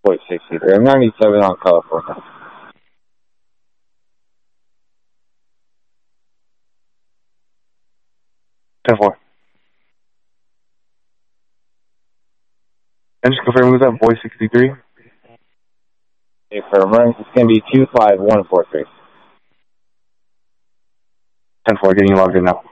Voice 63. I'm 97 on California. 10-4. And just confirm, was that Voice 63? Okay, for emergency, it's going to be 25143. 10-4, getting you logged in now.